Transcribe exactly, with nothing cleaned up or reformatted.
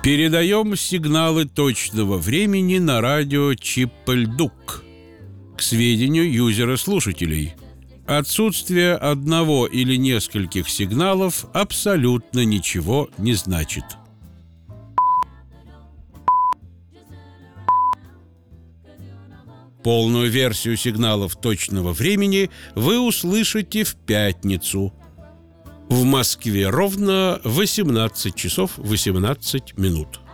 Передаем сигналы точного времени на радио Чиппельдук. К сведению юзера-слушателей: отсутствие одного или нескольких сигналов абсолютно ничего не значит. Полную версию сигналов точного времени вы услышите в пятницу. В Москве ровно восемнадцать часов восемнадцать минут.